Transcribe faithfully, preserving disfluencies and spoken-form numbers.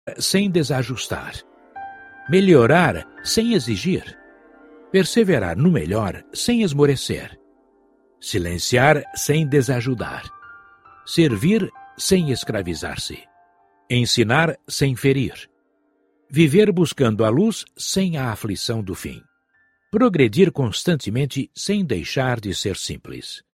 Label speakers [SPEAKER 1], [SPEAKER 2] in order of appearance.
[SPEAKER 1] sem desajustar. Melhorar sem exigir. Perseverar no melhor sem esmorecer. Silenciar sem desajudar. Servir sem escravizar-se. Ensinar sem ferir. Viver buscando a luz sem a aflição do fim. Progredir constantemente sem deixar de ser simples.